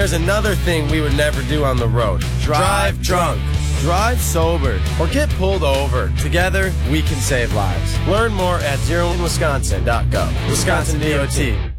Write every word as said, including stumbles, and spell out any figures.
There's another thing we would never do on the road. Drive drunk. Drive sober. Or get pulled over. Together, we can save lives. Learn more at zero in wisconsin dot gov. Wisconsin D O T.